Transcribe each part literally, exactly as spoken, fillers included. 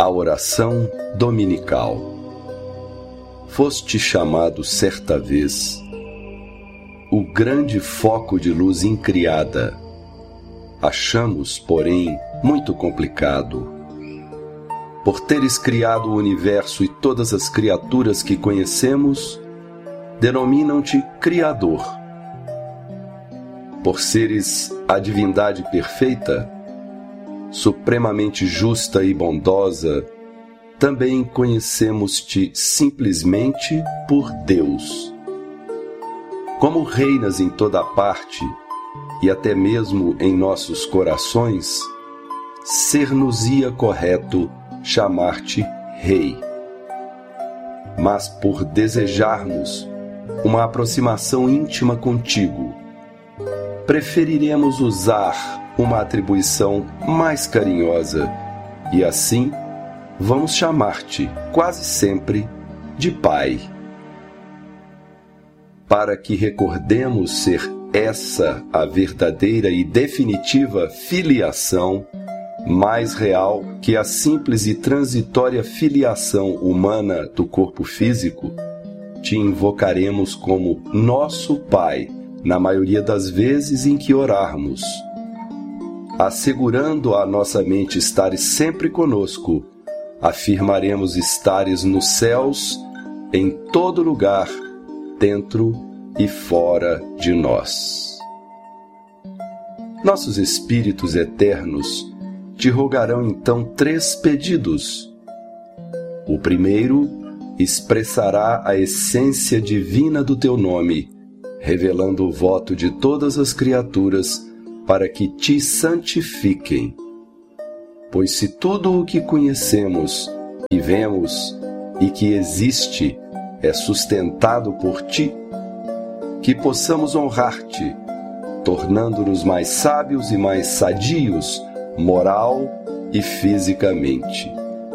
A oração dominical. Foste chamado certa vez o grande foco de luz incriada. Achamos, porém, muito complicado. Por teres criado o universo e todas as criaturas que conhecemos, denominam-te Criador. Por seres a divindade perfeita, supremamente justa e bondosa, também conhecemos-te simplesmente por Deus. Como reinas em toda parte, e até mesmo em nossos corações, ser-nos-ia correto chamar-te Rei. Mas por desejarmos uma aproximação íntima contigo, preferiremos usar uma atribuição mais carinhosa e assim vamos chamar-te quase sempre de Pai. Para que recordemos ser essa a verdadeira e definitiva filiação, mais real que a simples e transitória filiação humana do corpo físico, te invocaremos como nosso Pai na maioria das vezes em que orarmos, assegurando à nossa mente estares sempre conosco. Afirmaremos estares nos céus, em todo lugar, dentro e fora de nós. Nossos espíritos eternos te rogarão então três pedidos. O primeiro expressará a essência divina do teu nome, revelando o voto de todas as criaturas para que te santifiquem. Pois se tudo o que conhecemos e vemos e que existe é sustentado por ti, que possamos honrar-te, tornando-nos mais sábios e mais sadios, moral e fisicamente.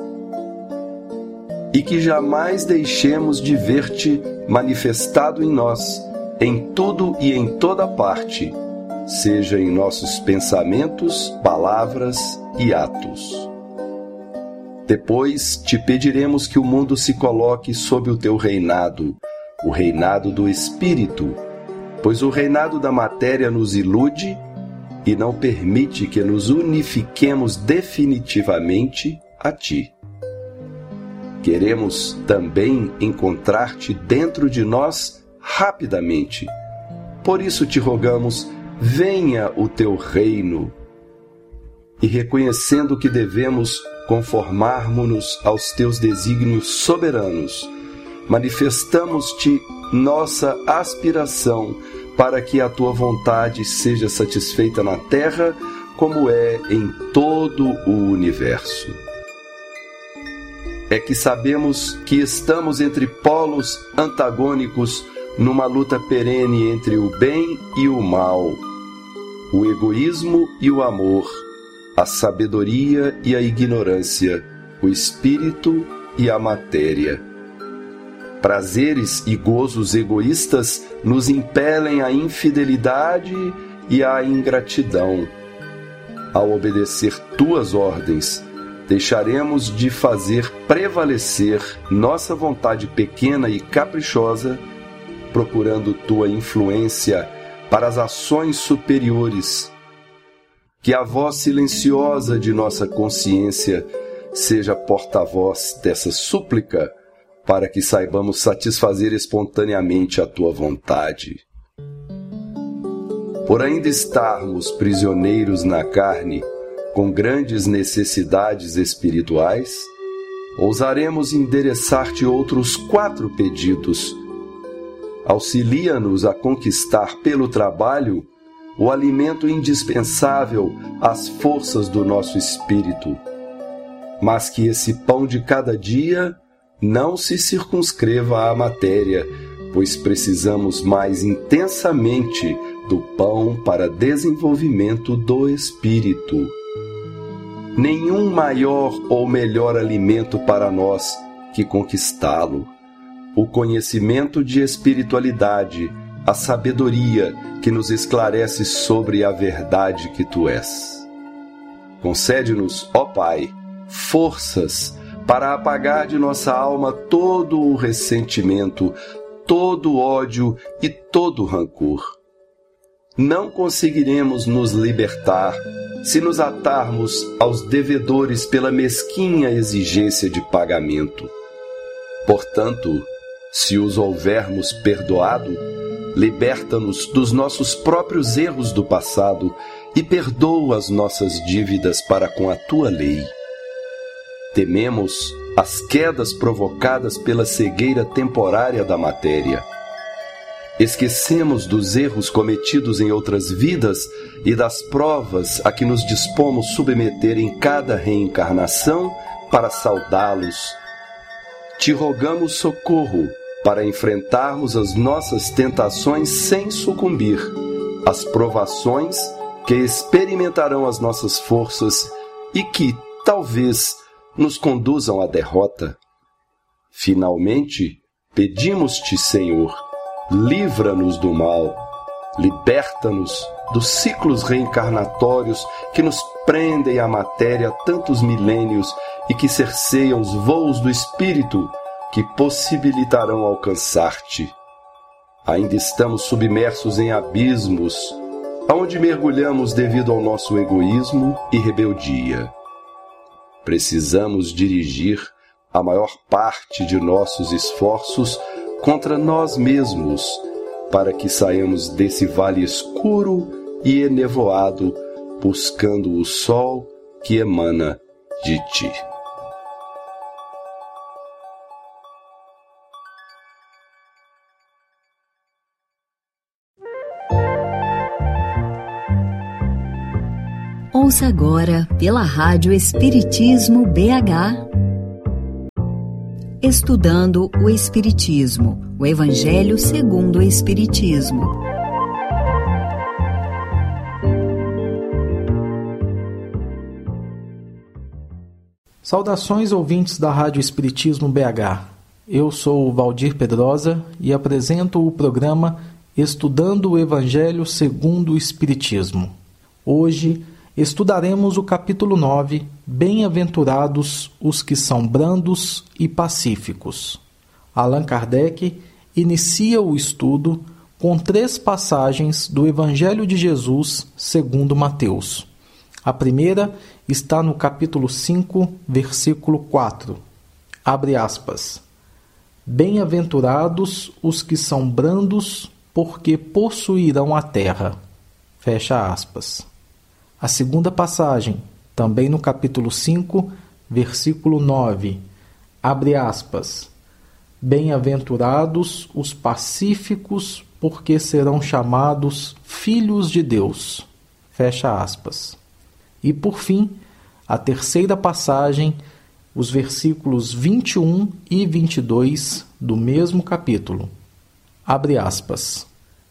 E que jamais deixemos de ver-te manifestado em nós, em tudo e em toda parte, seja em nossos pensamentos, palavras e atos. Depois te pediremos que o mundo se coloque sob o teu reinado, o reinado do Espírito, pois o reinado da matéria nos ilude e não permite que nos unifiquemos definitivamente a ti. Queremos também encontrar-te dentro de nós rapidamente. Por isso te rogamos, venha o teu reino. E reconhecendo que devemos conformarmos-nos aos teus desígnios soberanos, manifestamos-te nossa aspiração para que a tua vontade seja satisfeita na terra como é em todo o universo. É que sabemos que estamos entre polos antagônicos numa luta perene entre o bem e o mal, o egoísmo e o amor, a sabedoria e a ignorância, o espírito e a matéria. Prazeres e gozos egoístas nos impelem à infidelidade e à ingratidão. Ao obedecer tuas ordens, deixaremos de fazer prevalecer nossa vontade pequena e caprichosa, procurando tua influência para as ações superiores. Que a voz silenciosa de nossa consciência seja porta-voz dessa súplica, para que saibamos satisfazer espontaneamente a tua vontade. Por ainda estarmos prisioneiros na carne, com grandes necessidades espirituais, ousaremos endereçar-te outros quatro pedidos. Auxilia-nos a conquistar pelo trabalho o alimento indispensável às forças do nosso espírito, mas que esse pão de cada dia não se circunscreva à matéria, pois precisamos mais intensamente do pão para desenvolvimento do espírito. Nenhum maior ou melhor alimento para nós que conquistá-lo. O conhecimento de espiritualidade, a sabedoria que nos esclarece sobre a verdade que tu és. Concede-nos, ó Pai, forças para apagar de nossa alma todo o ressentimento, todo o ódio e todo o rancor. Não conseguiremos nos libertar se nos atarmos aos devedores pela mesquinha exigência de pagamento. Portanto, se os houvermos perdoado, liberta-nos dos nossos próprios erros do passado e perdoa as nossas dívidas para com a tua lei. Tememos as quedas provocadas pela cegueira temporária da matéria. Esquecemos dos erros cometidos em outras vidas e das provas a que nos dispomos submeter em cada reencarnação para saudá-los. Te rogamos socorro para enfrentarmos as nossas tentações sem sucumbir, as provações que experimentarão as nossas forças e que, talvez, nos conduzam à derrota. Finalmente, pedimos-te, Senhor, livra-nos do mal, liberta-nos dos ciclos reencarnatórios que nos prendem à matéria há tantos milênios e que cerceiam os voos do espírito que possibilitarão alcançar-te. Ainda estamos submersos em abismos, aonde mergulhamos devido ao nosso egoísmo e rebeldia. Precisamos dirigir a maior parte de nossos esforços contra nós mesmos, para que saiamos desse vale escuro e enevoado, buscando o sol que emana de ti. Ouça agora pela Rádio Espiritismo B H. Estudando o Espiritismo, o Evangelho segundo o Espiritismo. Saudações, ouvintes da Rádio Espiritismo B H. Eu sou o Valdir Pedrosa e apresento o programa Estudando o Evangelho segundo o Espiritismo. Hoje estudaremos o capítulo nove, Bem-aventurados os que são brandos e pacíficos. Allan Kardec inicia o estudo com três passagens do Evangelho de Jesus segundo Mateus. A primeira está no capítulo cinco, versículo quatro. Abre aspas. Bem-aventurados os que são brandos, porque possuirão a terra. Fecha aspas. A segunda passagem, também no capítulo cinco, versículo nove, abre aspas. Bem-aventurados os pacíficos, porque serão chamados filhos de Deus. Fecha aspas. E por fim, a terceira passagem, os versículos vinte e um e vinte e dois do mesmo capítulo. Abre aspas.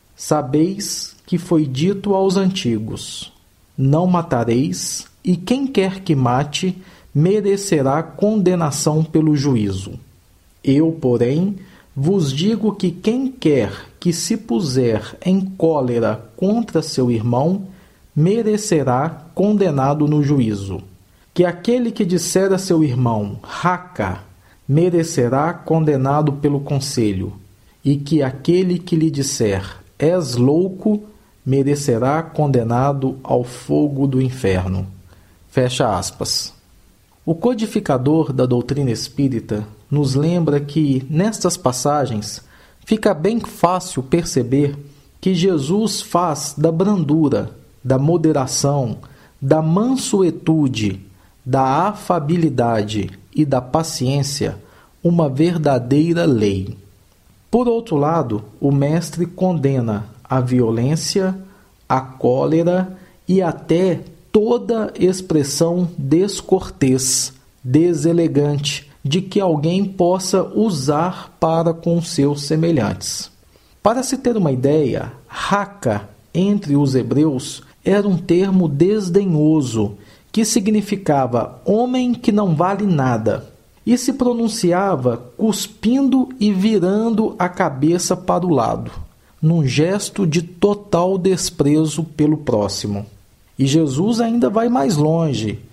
Sabeis que foi dito aos antigos: não matareis, e quem quer que mate, merecerá condenação pelo juízo. Eu, porém, vos digo que quem quer que se puser em cólera contra seu irmão, merecerá condenado no juízo. Que aquele que disser a seu irmão, raca, merecerá condenado pelo conselho, e que aquele que lhe disser, és louco, merecerá condenado ao fogo do inferno. Fecha aspas. O codificador da doutrina espírita nos lembra que, nestas passagens, fica bem fácil perceber que Jesus faz da brandura, da moderação, da mansuetude, da afabilidade e da paciência uma verdadeira lei. Por outro lado, o mestre condena a violência, a cólera e até toda expressão descortês, deselegante, de que alguém possa usar para com seus semelhantes. Para se ter uma ideia, raca, entre os hebreus, era um termo desdenhoso, que significava homem que não vale nada, e se pronunciava cuspindo e virando a cabeça para o lado, num gesto de total desprezo pelo próximo. E Jesus ainda vai mais longe,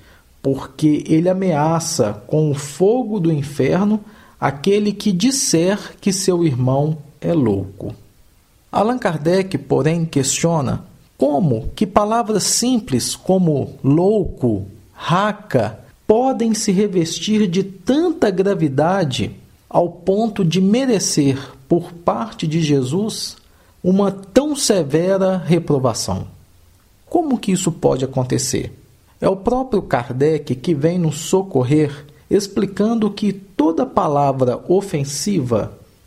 porque ele ameaça com o fogo do inferno aquele que disser que seu irmão é louco. Allan Kardec, porém, questiona como que palavras simples como louco, raca, podem se revestir de tanta gravidade ao ponto de merecer, por parte de Jesus, uma tão severa reprovação. Como que isso pode acontecer? É o próprio Kardec que vem nos socorrer, explicando que toda palavra ofensiva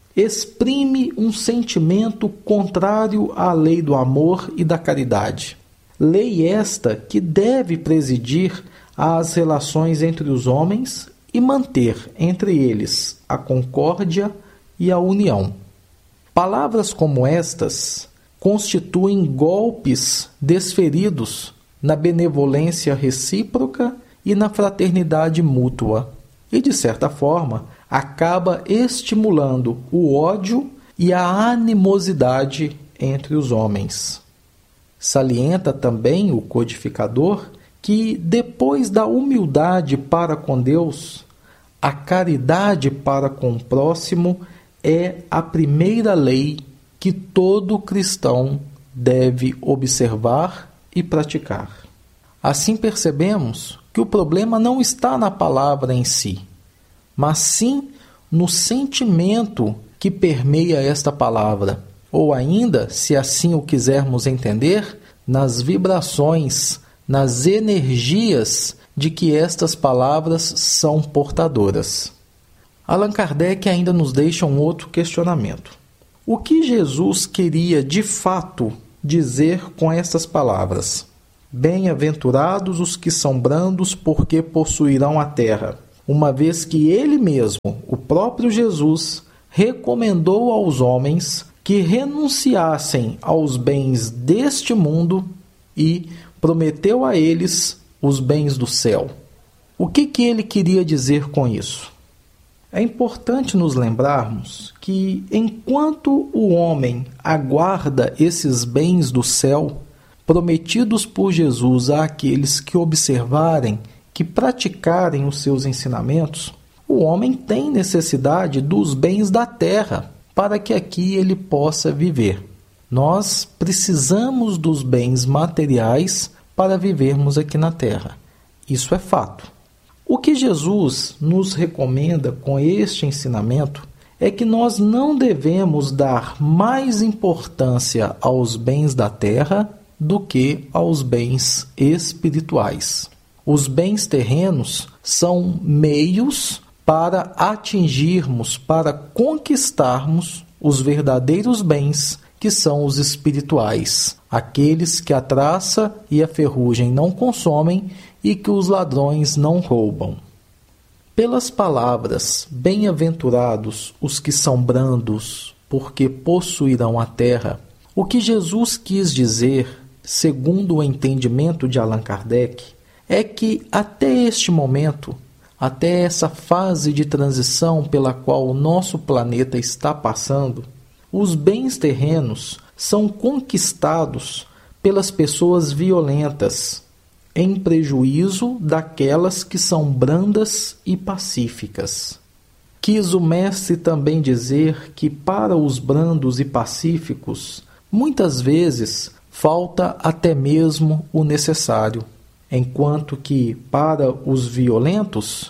exprime um sentimento contrário à lei do amor e da caridade. Lei esta que deve presidir às relações entre os homens e manter entre eles a concórdia e a união. Palavras como estas constituem golpes desferidos na benevolência recíproca e na fraternidade mútua, e, de certa forma, acaba estimulando o ódio e a animosidade entre os homens. Salienta também o codificador que, depois da humildade para com Deus, a caridade para com o próximo é a primeira lei que todo cristão deve observar e praticar. Assim percebemos que o problema não está na palavra em si, mas sim no sentimento que permeia esta palavra, ou ainda, se assim o quisermos entender, nas vibrações, nas energias de que estas palavras são portadoras. Allan Kardec ainda nos deixa um outro questionamento. O que Jesus queria de fato dizer com estas palavras? Bem-aventurados os que são brandos, porque possuirão a terra, uma vez que ele mesmo, o próprio Jesus, recomendou aos homens que renunciassem aos bens deste mundo e prometeu a eles os bens do céu. O que que ele queria dizer com isso? É importante nos lembrarmos que, enquanto o homem aguarda esses bens do céu, prometidos por Jesus àqueles que observarem, que praticarem os seus ensinamentos, o homem tem necessidade dos bens da terra para que aqui ele possa viver. Nós precisamos dos bens materiais para vivermos aqui na terra. Isso é fato. O que Jesus nos recomenda com este ensinamento é que nós não devemos dar mais importância aos bens da terra do que aos bens espirituais. Os bens terrenos são meios para atingirmos, para conquistarmos os verdadeiros bens, que são os espirituais, aqueles que a traça e a ferrugem não consomem e que os ladrões não roubam. Pelas palavras, bem-aventurados os que são brandos, porque possuirão a terra, o que Jesus quis dizer, segundo o entendimento de Allan Kardec, é que até este momento, até essa fase de transição pela qual o nosso planeta está passando, os bens terrenos são conquistados pelas pessoas violentas, em prejuízo daquelas que são brandas e pacíficas. Quis o mestre também dizer que para os brandos e pacíficos, muitas vezes falta até mesmo o necessário, enquanto que para os violentos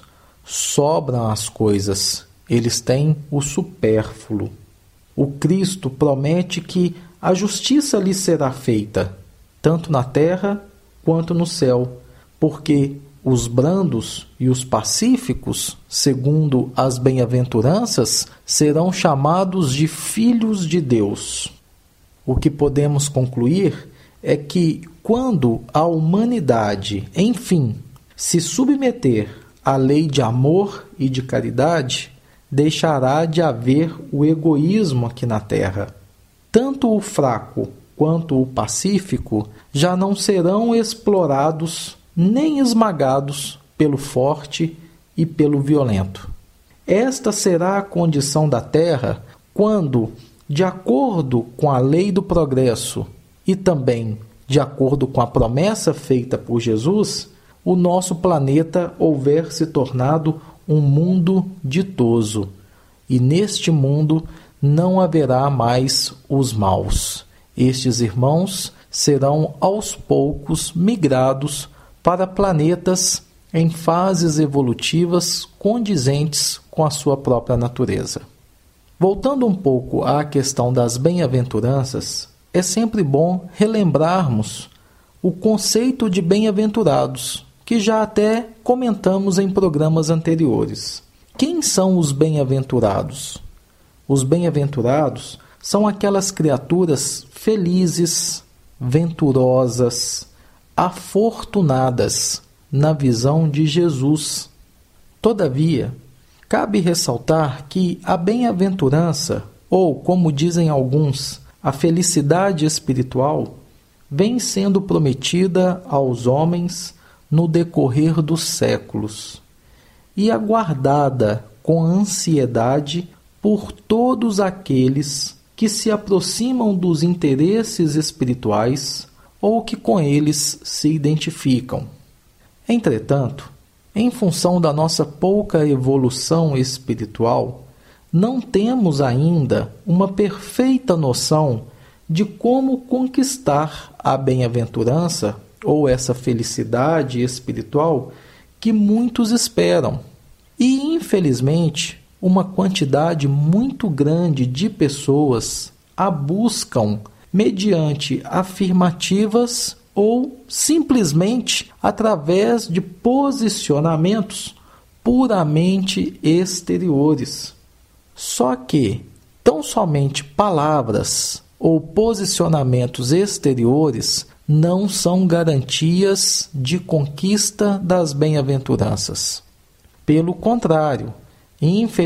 sobram as coisas, eles têm o supérfluo. O Cristo promete que a justiça lhe será feita, tanto na terra quanto no céu, porque os brandos e os pacíficos, segundo as bem-aventuranças, serão chamados de filhos de Deus. O que podemos concluir é que, quando a humanidade, enfim, se submeter à lei de amor e de caridade, deixará de haver o egoísmo aqui na terra. Tanto o fraco quanto o pacífico já não serão explorados nem esmagados pelo forte e pelo violento. Esta será a condição da terra quando, de acordo com a lei do progresso e também de acordo com a promessa feita por Jesus, o nosso planeta houver se tornado um mundo ditoso, e neste mundo não haverá mais os maus. Estes irmãos serão aos poucos migrados para planetas em fases evolutivas condizentes com a sua própria natureza. Voltando um pouco à questão das bem-aventuranças, é sempre bom relembrarmos o conceito de bem-aventurados, que já até comentamos em programas anteriores. Quem são os bem-aventurados? Os bem-aventurados são aquelas criaturas felizes, venturosas, afortunadas na visão de Jesus. Todavia, cabe ressaltar que a bem-aventurança, ou como dizem alguns, a felicidade espiritual, vem sendo prometida aos homens no decorrer dos séculos e aguardada com ansiedade por todos aqueles que se aproximam dos interesses espirituais ou que com eles se identificam. Entretanto, em função da nossa pouca evolução espiritual, não temos ainda uma perfeita noção de como conquistar a bem-aventurança ou essa felicidade espiritual que muitos esperam. E, infelizmente, uma quantidade muito grande de pessoas a buscam mediante afirmativas ou simplesmente através de posicionamentos puramente exteriores. Só que tão somente palavras ou posicionamentos exteriores não são garantias de conquista das bem-aventuranças. Pelo contrário, infelizmente,